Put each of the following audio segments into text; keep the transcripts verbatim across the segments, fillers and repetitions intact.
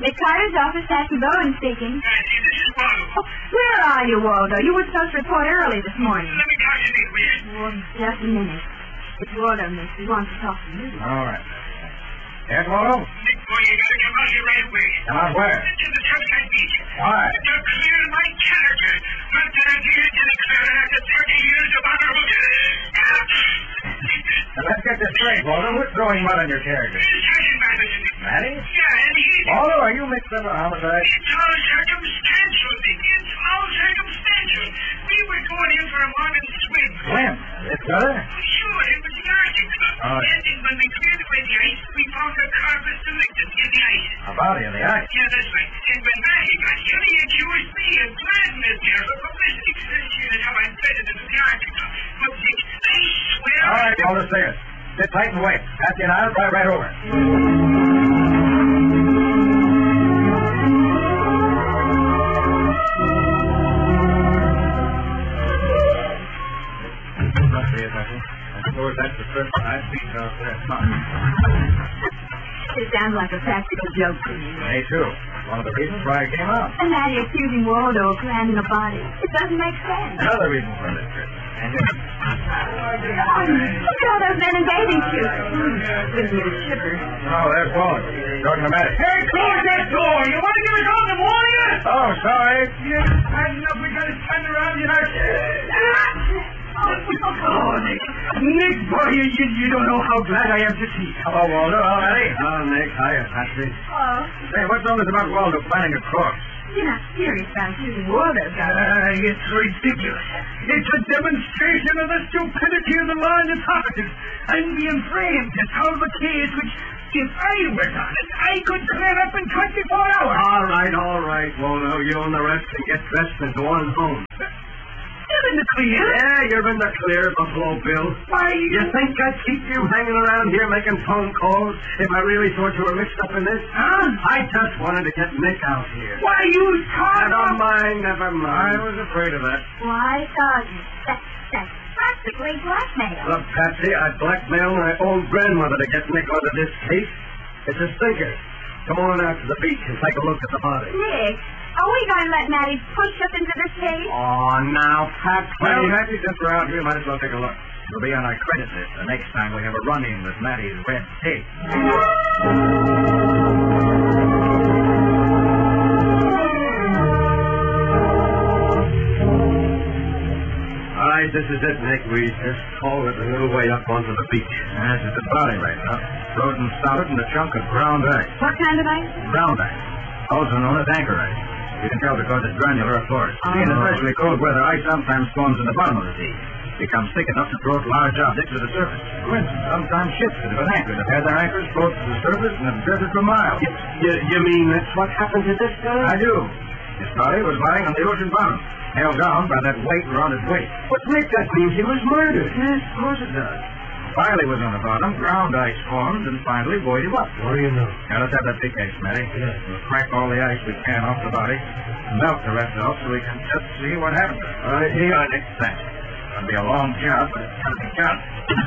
Nick Carter's office, Patsy Bowen speaking. Patsy, this is Waldo. Oh, where are you, Waldo? You were supposed to report early this morning. Let me talk to Nick, will you? Oh, just a minute. It's Waldo, miss. He wants to talk to you. All right. Yes, Waldo? Nick, boy, you gotta come out here right away. Come out where? To the Sunset Beach. Why? To clear my character. Not that I did to declare it after thirty years of honorable... Now, let's get this straight, Waldo. What's throwing mud on your character? It's Sergeant Matheson. Matty? Yeah, and he... Waldo, are you mixed up in a homicide? It's all circumstantial, Dick. It's all circumstantial. We were going in for a morning swim. Swim? This brother? Sure, it was the Arctic Club. Oh, yeah. And then when we cleared away the ice, we found a carpet selected in the ice. A body in the ice? Yeah, that's right. And when Matty got here, he accused me of planting this there for publicity. That's how I president of the Arctic Club. But, Dick, I swear... All right, Waldo, stay it. Sit tight and wait. Patsy and I'll drive right over. Must be it, Patsy. I suppose that's the first I've seen out there. It sounds like a practical joke to me. Me, too. One of the reasons why I came out. And now you're accusing Waldo of planting a body. It doesn't make sense. Another reason for this trip. And you... Oh, look at all those men in bathing suits. Gives me the shivers. Oh, there's Waldo. Talking to Matty. Hey, close that door! You want to give us all the warning? Oh, sorry. Yes, I know we got to turn around, you know. Oh, Nick. Nick, boy, you, you, you don't know how glad I am to see you. Hello, Waldo. Hello, Matty. Oh, Nick. Hiya, Patsy. Oh, Say, what's all this about Waldo planting a corpse? you're not serious about accusing Waldo, Uh, Joe. it's ridiculous. It's a demonstration of the stupidity of the law and its officers. I'm being framed to solve a case which, if I was on it, I could clear up in twenty-four hours. All right, all right, Waldo. You and the rest can get dressed and go on home. You're in the clear. Yeah, you're in the clear, Buffalo Bill. Why, You think I'd keep you hanging around here making phone calls if I really thought you were mixed up in this? Huh? I just wanted to get Nick out here. Why, you talk Never about... mind, never I mind. was afraid of that. Why, Sergeant? That, that's practically blackmail. Look, Patsy, I'd blackmail my own grandmother to get Nick out of this case. It's a stinker. Come on out to the beach and take a look at the body. Nick, are we going to let Matty push us into this case? Oh, now, Patsy. Well, Matty, since we're out here, might as well take a look. It'll be on our credit list the next time we have a run-in with Matty's red tape. All right, this is it, Nick. We just hauled it a little way up onto the beach. Yes, it's a body right now. Frozen solid in a chunk of ground ice. What kind of ice? Ground ice, also known as anchor ice. You can tell because it's granular, of course. Oh. In especially cold weather, ice sometimes forms in the bottom of the sea. Becomes thick enough to float large objects to the surface. For instance, sometimes ships that have been anchored have had their anchors float to the surface and have drifted for miles. You, you mean that's what happened to this guy? I do. His body was lying on the ocean bottom, held down by that weight around his waist. But, Nick, that means he was murdered. Yes, of course it does. While he was on the bottom, ground ice formed and finally buoyed him up. What do you know? Now, let's have that pickaxe, Matty. Yeah. We'll crack all the ice we can off the body, melt the rest off so we can just see what happened to it. All right, here. Uh, Nick, thanks. It'll be a long job, but it's going to be done.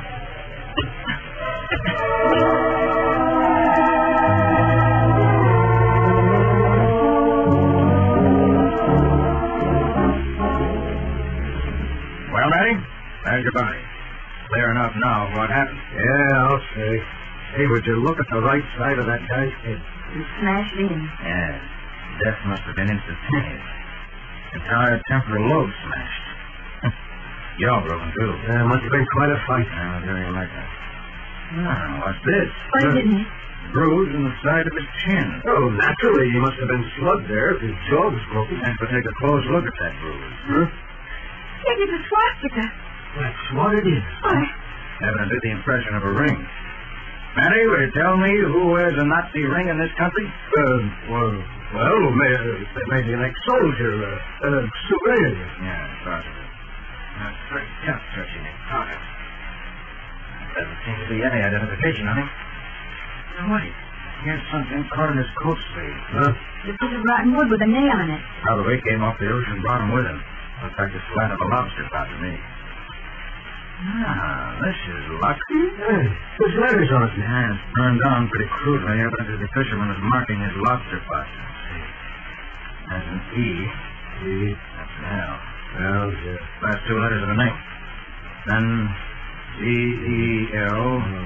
Well, Matty, there's your body. Clear enough now of what happened. Yeah, I'll say. Hey, would you look at the right side of that guy's head? You smashed in. Yes, death must have been instantaneous. Entire temporal lobe smashed. Jaw broken, too. Yeah, must have been quite a fight. I'll tell you like that. Now, what's this? What is it, Nick? Bruise in the side of his chin. Oh, naturally, he must have been slugged there if his jaw was broken. And we'll take a close look at that bruise. Huh? Nick, it's a swastika. That's what it is. Why, Evidently the impression of a ring. Matty, will you tell me who wears a Nazi ring in this country? Uh, well, well, may, uh, maybe an ex-soldier, uh, a civilian. Yeah, possibly. That's pretty tough, searching it. Carter. Doesn't seem to be any identification on him. Now, wait. Here's something caught in his coat sleeve. Huh? the piece of rotten wood with a nail in it. Probably came off the ocean bottom with him. Looks like the slat of a lobster pot to me. Ah, this is luck. Hey, there's letters on it. Yeah, it's burned down pretty crudely. Evidently the fisherman was marking his lobster pot. Let's see. There's an E. E. That's an L. Well, yeah. Last two letters of the name. Then G E L.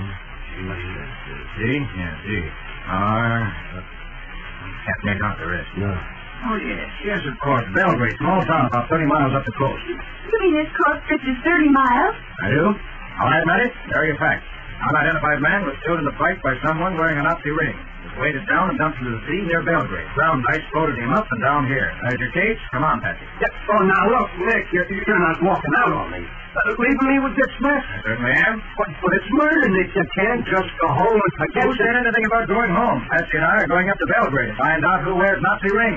G? Yeah, G. R. Can't make out the rest. No. Oh, yes, yes, of course. Belgrade, small town, about thirty miles up the coast. You mean this coast stretches thirty miles? I do? All right, Matty. There are your facts. Unidentified man was killed in the fight by someone wearing a Nazi ring. He was weighted down and dumped into the sea near Belgrade. Ground ice floated him up and down here. There's your case. Come on, Patsy. Yeah. Oh, now, look, Nick, you're, you're not walking out on me. Uh, leaving me with this mess? I certainly am. But, but it's murder, Nick. You can't just go home and forget Who said anything about going home? Patsy and I are going up to Belgrade to find out who wears Nazi rings.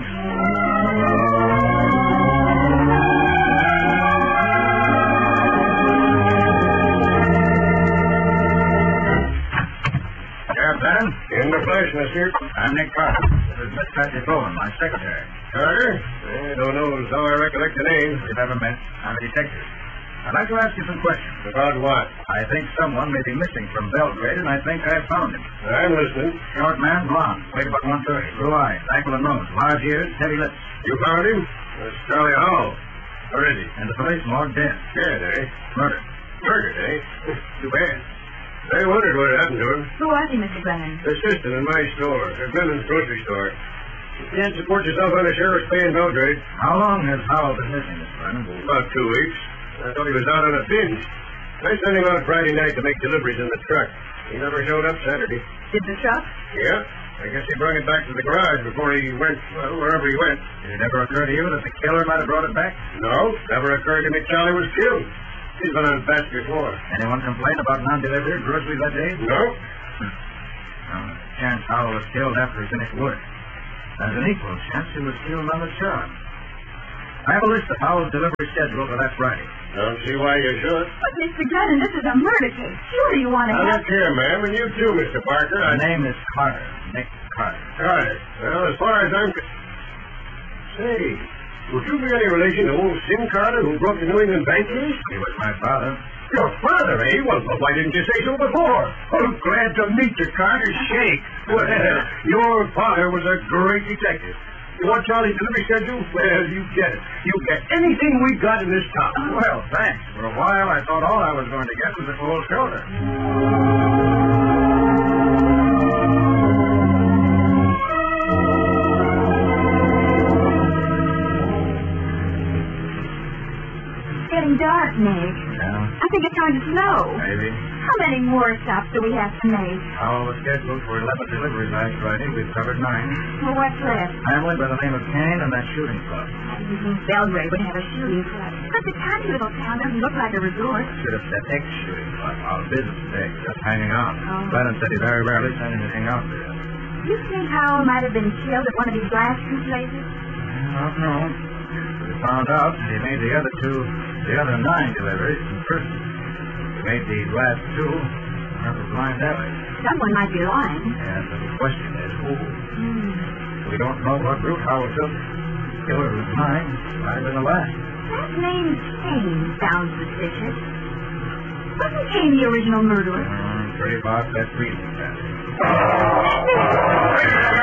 Sheriff Ben? In the flesh, mister. I'm Nick Carter. This is Miss Patsy Bowen, my secretary. Carter? I don't know as how I recollect the name. We've never met. I'm a detective. I'd like to ask you some questions. About what? I think someone may be missing from Belgrade, and I think I've found him. I'm listening. Short man, blonde, weight about one thirty, blue eyes, aquiline nose, large ears, heavy lips. You found him? That's Charlie Hall. Where is he? And the police morgue dead. Dead, eh? Murdered. Murdered, eh? Too bad. I wondered what had happened to him. Who was he, Mister Glennon? Assistant in my store, at Glenon's grocery store. You can't support yourself on a sheriff's pay in Belgrade. How long has Howell been missing, Mister Brennan? About two weeks. I thought he was out on a binge. I sent him out Friday night to make deliveries in the truck. He never showed up Saturday. Did the truck? Yeah. I guess he brought it back to the garage before he went, well, wherever he went. Did it ever occur to you that the killer might have brought it back? No, never occurred to me Charlie was killed. He's been on bats before. Anyone complain about non-delivery groceries that day? No? Well, there's a chance Howell was killed after he finished work. There's an equal chance he was killed on the job. I have a list of Howell's delivery schedule for that Friday. Don't see why you should. But, Mister Glennon, this is a murder case. Sure you want to Now, help. look here, ma'am, and you too, Mister Parker. My I... name is Carter. Nick Carter. Carter. Well, as far as I'm... Say, would you be any relation to old Sim Carter who broke the New England bank case? He was my father. Your father, eh? Well, why didn't you say so before? Oh, glad to meet you, Carter. Shake. Well, your father was a great detective. You want Charlie's delivery schedule? Well, you get it. You get anything we got in this town. Well, thanks. For a while, I thought all I was going to get was a cold shoulder. It's getting dark, Nick. Yeah, I think it's going to snow. maybe. How many more stops do we have to make? Howell was scheduled for eleven deliveries last Friday. We've covered nine. Well, what's left? Family by the name of Kane and that shooting club. You think Belgrade would have a shooting club? But the tiny little town doesn't look like a resort. Should have said ex-shooting club. Our business day. Just hanging out. Oh. Brennan said he very rarely sent anything out there. You think Howell might have been killed at one of these last two places? I don't know. We found out that he made the other two, the other nine deliveries in person. He made these last two out of Blind Alley. Someone might be lying. And the question is who? Hmm. We don't know what route Howell took. Killer was mine. Might have been the last. That name Kane sounds suspicious. Wasn't Kane the original murderer? Uh, pretty about that reason, Patsy.